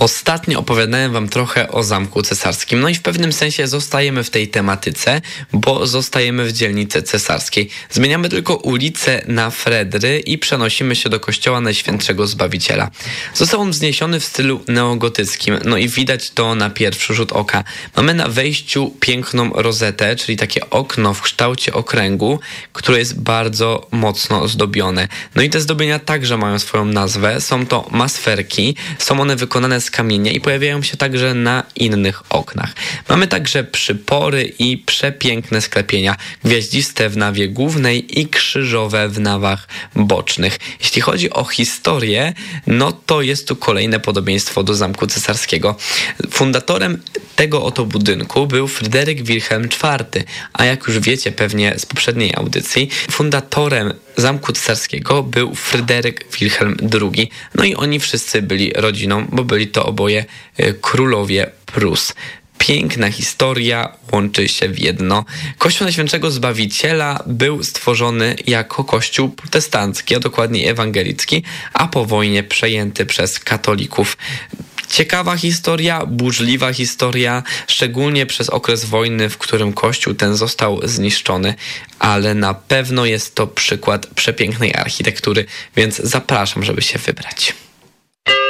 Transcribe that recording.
Ostatnio opowiadałem wam trochę o Zamku Cesarskim, no i w pewnym sensie zostajemy w tej tematyce, bo zostajemy w dzielnicy cesarskiej. Zmieniamy tylko ulicę na Fredry i przenosimy się do kościoła Najświętszego Zbawiciela. Został on wzniesiony w stylu neogotyckim, no i widać to na pierwszy rzut oka. Mamy na wejściu piękną rozetę, czyli takie okno w kształcie okręgu, które jest bardzo mocno zdobione. No i te zdobienia także mają swoją nazwę, są to masferki, są one wykonane z kamienia i pojawiają się także na innych oknach. Mamy także przypory i przepiękne sklepienia, gwiaździste w nawie głównej i krzyżowe w nawach bocznych. Jeśli chodzi o historię, no to jest tu kolejne podobieństwo do Zamku Cesarskiego. Fundatorem tego oto budynku był Fryderyk Wilhelm IV, a jak już wiecie pewnie z poprzedniej audycji, fundatorem Zamku Cesarskiego był Fryderyk Wilhelm II. No i oni wszyscy byli rodziną, bo byli to oboje królowie Prus. Piękna historia łączy się w jedno. Kościół Najświętszego Zbawiciela był stworzony jako kościół protestancki, a dokładniej ewangelicki, a po wojnie przejęty przez katolików. Ciekawa historia, burzliwa historia, szczególnie przez okres wojny, w którym kościół ten został zniszczony, ale na pewno jest to przykład przepięknej architektury, więc zapraszam, żeby się wybrać.